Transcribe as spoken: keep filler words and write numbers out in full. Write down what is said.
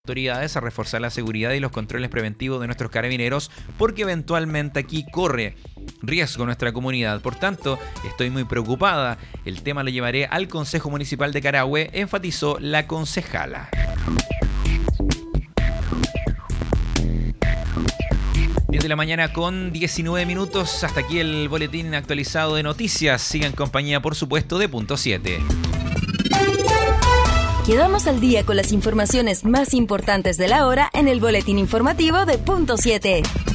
autoridades a reforzar la seguridad y los controles preventivos de nuestros carabineros, porque eventualmente aquí corre riesgo nuestra comunidad. Por tanto, estoy muy preocupada. El tema lo llevaré al Consejo Municipal de Carahue, enfatizó la concejala. diez de la mañana con diecinueve minutos. Hasta aquí el boletín actualizado de noticias. Siga en compañía, por supuesto, de Punto siete. Quedamos al día con las informaciones más importantes de la hora en el boletín informativo de Punto siete.